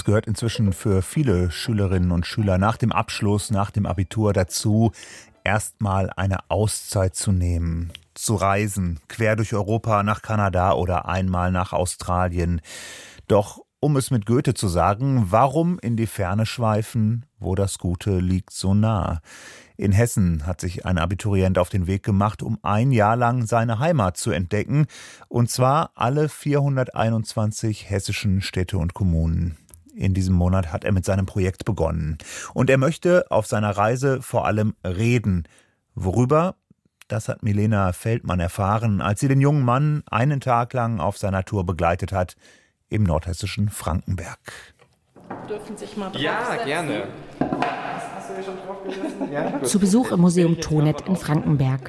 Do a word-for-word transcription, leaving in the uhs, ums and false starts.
Es gehört inzwischen für viele Schülerinnen und Schüler nach dem Abschluss, nach dem Abitur dazu, erstmal eine Auszeit zu nehmen, zu reisen, quer durch Europa nach Kanada oder einmal nach Australien. Doch um es mit Goethe zu sagen, warum in die Ferne schweifen, wo das Gute liegt so nah? In Hessen hat sich ein Abiturient auf den Weg gemacht, um ein Jahr lang seine Heimat zu entdecken, und zwar alle vierhunderteinundzwanzig hessischen Städte und Kommunen. In diesem Monat hat er mit seinem Projekt begonnen. Und er möchte auf seiner Reise vor allem reden. Worüber? Das hat Milena Feldmann erfahren, als sie den jungen Mann einen Tag lang auf seiner Tour begleitet hat, im nordhessischen Frankenberg. Dürfen sich mal drauf Ja, setzen. gerne. Hast du hier schon drauf gesessen? Ja, Zu Besuch im Museum Thonet in Frankenberg.